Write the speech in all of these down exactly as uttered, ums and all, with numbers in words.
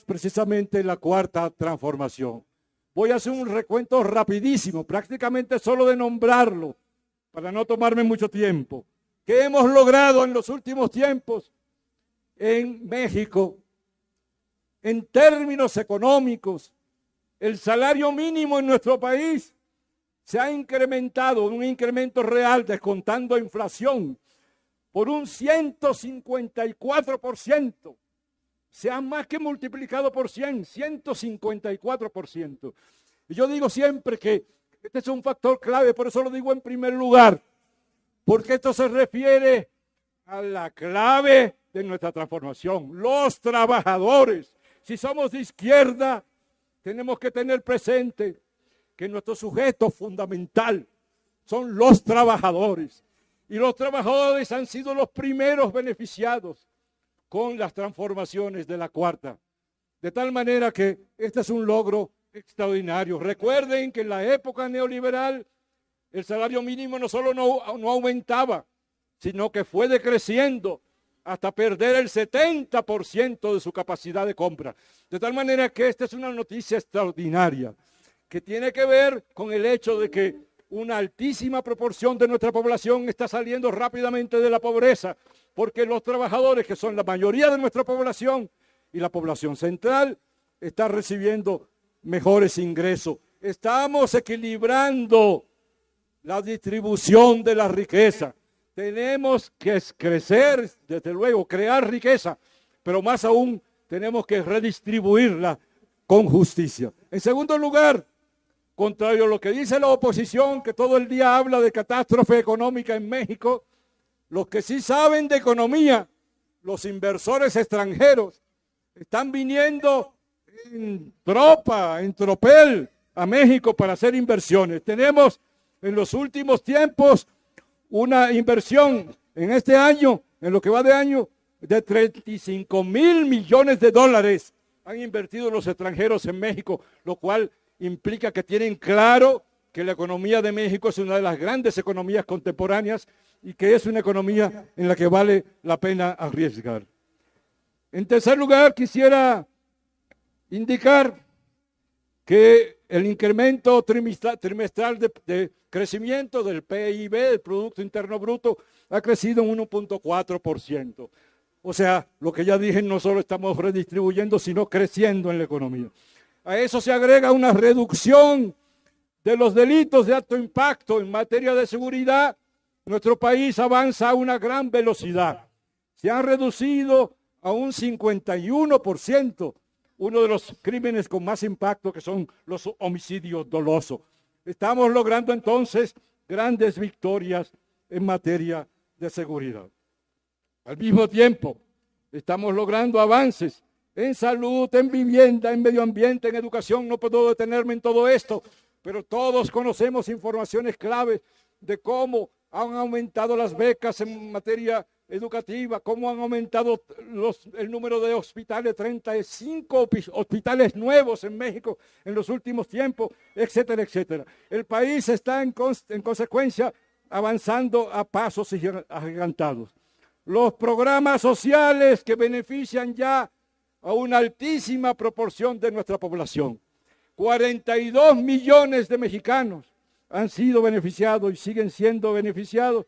precisamente la cuarta transformación. Voy a hacer un recuento rapidísimo, prácticamente solo de nombrarlo, para no tomarme mucho tiempo. ¿Qué hemos logrado en los últimos tiempos en México? En términos económicos, el salario mínimo en nuestro país se ha incrementado, un incremento real, descontando inflación, por un ciento cincuenta y cuatro por ciento. Se ha más que multiplicado por cien, ciento cincuenta y cuatro por ciento. Y yo digo siempre que este es un factor clave, por eso lo digo en primer lugar, porque esto se refiere a la clave de nuestra transformación, los trabajadores. Si somos de izquierda, tenemos que tener presente que nuestro sujeto fundamental son los trabajadores. Y los trabajadores han sido los primeros beneficiados con las transformaciones de la cuarta. De tal manera que este es un logro extraordinario. Recuerden que en la época neoliberal el salario mínimo no solo no, no aumentaba, sino que fue decreciendo hasta perder el setenta por ciento de su capacidad de compra. De tal manera que esta es una noticia extraordinaria, que tiene que ver con el hecho de que una altísima proporción de nuestra población está saliendo rápidamente de la pobreza, porque los trabajadores, que son la mayoría de nuestra población, y la población central, está recibiendo mejores ingresos. Estamos equilibrando la distribución de la riqueza. Tenemos que crecer, desde luego, crear riqueza, pero más aún tenemos que redistribuirla con justicia. En segundo lugar, contrario a lo que dice la oposición, que todo el día habla de catástrofe económica en México, los que sí saben de economía, los inversores extranjeros, están viniendo en tropa, en tropel a México para hacer inversiones. Tenemos en los últimos tiempos una inversión en este año, en lo que va de año, de treinta y cinco mil millones de dólares han invertido los extranjeros en México, lo cual implica que tienen claro que la economía de México es una de las grandes economías contemporáneas y que es una economía en la que vale la pena arriesgar. En tercer lugar, quisiera indicar que el incremento trimestral, trimestral de, de crecimiento del P I B, del Producto Interno Bruto, ha crecido en uno punto cuatro por ciento. O sea, lo que ya dije, no solo estamos redistribuyendo, sino creciendo en la economía. A eso se agrega una reducción de los delitos de alto impacto en materia de seguridad. Nuestro país avanza a una gran velocidad. Se han reducido a un cincuenta y uno por ciento uno de los crímenes con más impacto, que son los homicidios dolosos. Estamos logrando entonces grandes victorias en materia de seguridad. Al mismo tiempo, estamos logrando avances en salud, en vivienda, en medio ambiente, en educación. No puedo detenerme en todo esto, pero todos conocemos informaciones claves de cómo han aumentado las becas en materia educativa, cómo han aumentado los, el número de hospitales, treinta y cinco hospitales nuevos en México en los últimos tiempos, etcétera, etcétera. El país está en, en consecuencia avanzando a pasos agigantados. Los programas sociales que benefician ya a una altísima proporción de nuestra población. cuarenta y dos millones de mexicanos han sido beneficiados y siguen siendo beneficiados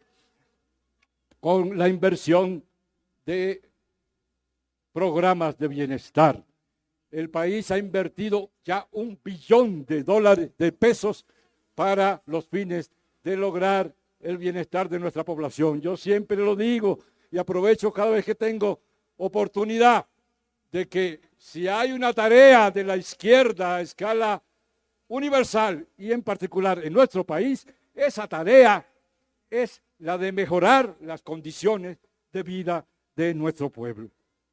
con la inversión de programas de bienestar. El país ha invertido ya un billón de dólares, de pesos, para los fines de lograr el bienestar de nuestra población. Yo siempre lo digo y aprovecho cada vez que tengo oportunidad de que si hay una tarea de la izquierda a escala universal y en particular en nuestro país, esa tarea es la de mejorar las condiciones de vida de nuestro pueblo.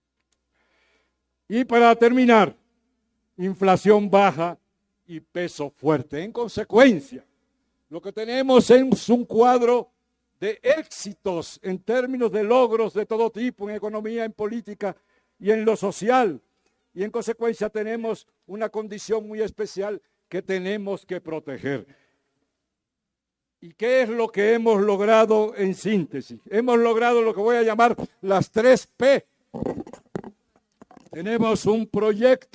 Y para terminar, inflación baja y peso fuerte. En consecuencia, lo que tenemos es un cuadro de éxitos en términos de logros de todo tipo, en economía, en política y en lo social. Y en consecuencia tenemos una condición muy especial que tenemos que proteger. ¿Y qué es lo que hemos logrado en síntesis? Hemos logrado lo que voy a llamar las tres P. Tenemos un proyecto